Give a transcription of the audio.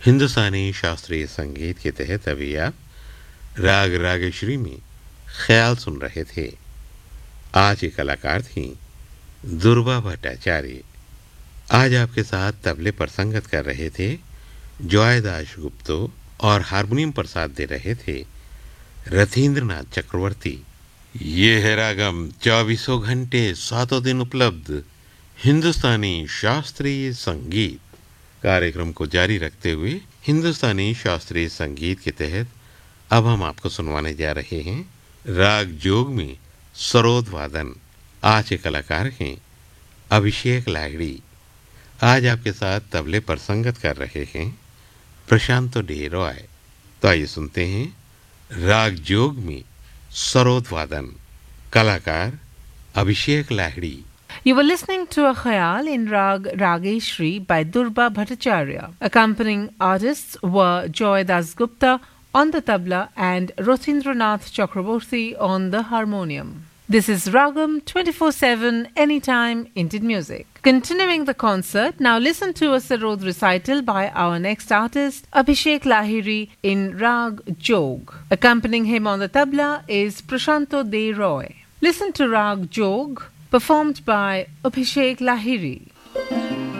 हिंदुस्तानी शास्त्रीय संगीत के तहत अभी आप राग रागेश्वरी में ख्याल सुन रहे थे। आज के कलाकार थीं दुर्वा भट्टाचार्य। आज आपके साथ तबले पर संगत कर रहे थे जॉयदास गुप्तो और हारमोनियम पर साथ दे रहे थे रथींद्रनाथ चक्रवर्ती। ये है रागम 24 घंटे 7 दिन उपलब्ध हिंदुस्तानी शास्त्रीय संगीत। कार्यक्रम को जारी रखते हुए हिंदुस्तानी शास्त्रीय संगीत के तहत अब हम आपको सुनवाने जा रहे हैं राग जोग में सरोद वादन। आज के कलाकार हैं अभिषेक लाहिड़ी। आज आपके साथ तबले पर संगत कर रहे हैं प्रशांतो डे रॉय। तो आइए सुनते हैं राग जोग में सरोद वादन, कलाकार अभिषेक Lahiri. You were listening to a khayal in Rag Rageshri by Durba Bhattacharya. Accompanying artists were Joy Das Gupta on the tabla and Rothindranath Chakraborty on the harmonium. This is Ragam 24/7 anytime Indian music. Continuing the concert, now listen to a sarod recital by our next artist Abhishek Lahiri in Rag Jog. Accompanying him on the tabla is Prashanto De Roy. Listen to Rag Jog performed by Abhishek Lahiri.